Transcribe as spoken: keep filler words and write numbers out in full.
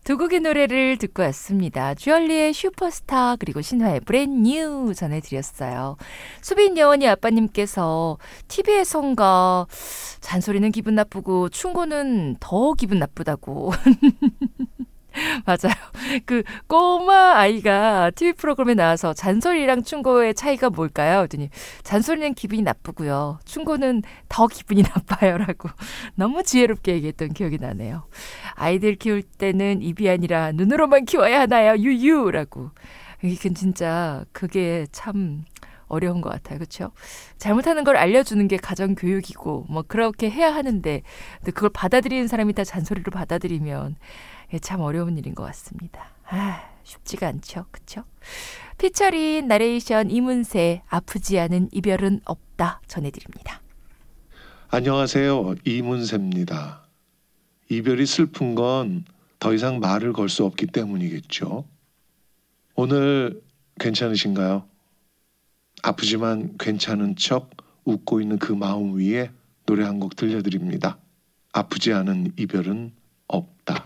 두 곡의 노래를 듣고 왔습니다. 주얼리의 슈퍼스타 그리고 신화의 브랜뉴 전해드렸어요. 수빈 여원이 아빠님께서 티비에선가 잔소리는 기분 나쁘고 충고는 더 기분 나쁘다고. 맞아요. 그 꼬마 아이가 티비 프로그램에 나와서 잔소리랑 충고의 차이가 뭘까요? 그랬더니 잔소리는 기분이 나쁘고요. 충고는 더 기분이 나빠요. 라고 너무 지혜롭게 얘기했던 기억이 나네요. 아이들 키울 때는 입이 아니라 눈으로만 키워야 하나요? 유유라고. 이게 진짜 그게 참 어려운 것 같아요. 그렇죠? 잘못하는 걸 알려주는 게 가정교육이고 뭐 그렇게 해야 하는데 그걸 받아들이는 사람이 다 잔소리로 받아들이면 참 어려운 일인 것 같습니다. 아, 쉽지가 않죠. 그렇죠? 피처린 나레이션 이문세 아프지 않은 이별은 없다 전해드립니다. 안녕하세요. 이문세입니다. 이별이 슬픈 건 더 이상 말을 걸 수 없기 때문이겠죠. 오늘 괜찮으신가요? 아프지만 괜찮은 척 웃고 있는 그 마음 위에 노래 한 곡 들려드립니다. 아프지 않은 이별은 없다.